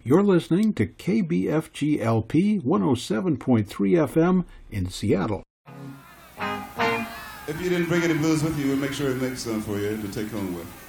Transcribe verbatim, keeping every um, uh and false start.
You're listening to K B F G L P one oh seven point three F M in Seattle. If you didn't bring any blues with you, we'll make sure we make some for you to take home with.